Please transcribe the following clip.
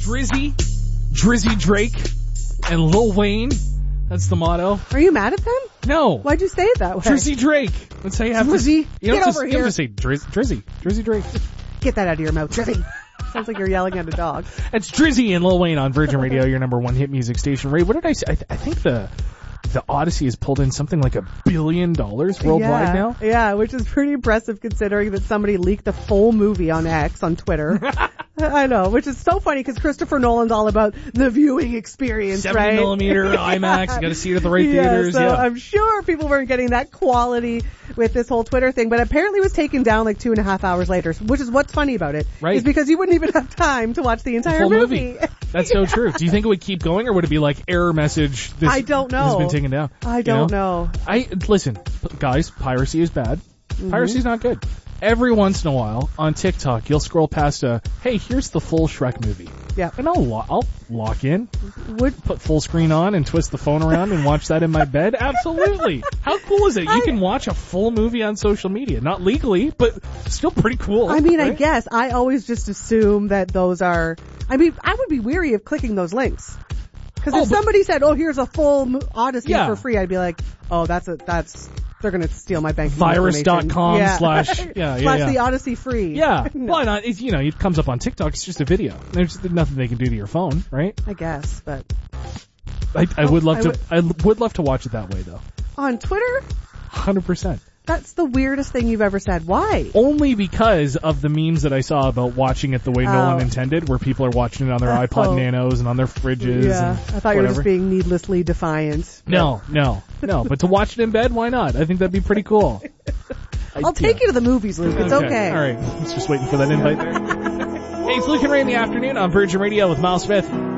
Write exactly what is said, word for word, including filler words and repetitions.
Drizzy, Drizzy Drake, and Lil Wayne. That's the motto. Are you mad at them? No. Why'd you say it that way? Drizzy Drake. That's how you have Drizzy, to. You get don't over just, here. You don't just say Drizzy, Drizzy, Drizzy Drake. Get that out of your mouth, Drizzy. Sounds like you're yelling at a dog. It's Drizzy and Lil Wayne on Virgin Radio, your number one hit music station. Ray, what did I say? I, th- I think the the Odyssey has pulled in something like a billion dollars worldwide yeah, now. Yeah, which is pretty impressive considering that somebody leaked the full movie on X on Twitter. I know, which is so funny because Christopher Nolan's all about the viewing experience, seventy right? millimeter IMAX, you got to see it at the right yeah, theaters. So yeah, I'm sure people weren't getting that quality with this whole Twitter thing, but apparently it was taken down like two and a half hours later, which is what's funny about it. Right. Is because you wouldn't even have time to watch the entire full movie. movie. That's so true. Do you think it would keep going, or would it be like error message? This I don't know. Has been taken down. I don't you know? know. I listen, guys. Piracy is bad. Mm-hmm. Piracy is not good. Every once in a while on TikTok, you'll scroll past a, hey, here's the full Shrek movie. Yeah. And I'll lo- I'll lock in, Would put full screen on, and twist the phone around and watch that in my bed. Absolutely. How cool is it? You I, can watch a full movie on social media, not legally, but still pretty cool. I mean, right? I guess I always just assume that those are. I mean, I would be weary of clicking those links. Because Oh, if but- somebody said, "Oh, here's a full mo- Odyssey Yeah. for free," I'd be like, "Oh, that's a that's they're gonna steal my banking Virus dot com information." slash yeah yeah slash yeah. the Odyssey free. Yeah, No, why not? It's, you know, it comes up on TikTok. It's just a video. There's nothing they can do to your phone, right? I guess, but I, I Oh, would love I to. would- I would love to watch it that way, though. on Twitter, Hundred percent. that's the weirdest thing you've ever said. Why? Only because of the memes that I saw about watching it the way Oh. no one intended, where people are watching it on their Oh. iPod Nanos and on their fridges. Yeah, and I thought you were just whatever. being needlessly defiant. No, no, no. But to watch it in bed, why not? I think that'd be pretty cool. I- I'll take yeah. you to the movies, Luke. It's okay. All right. I was just waiting for that invite there. Hey, it's Luke and Ray in the afternoon on Virgin Radio with Miles Smith.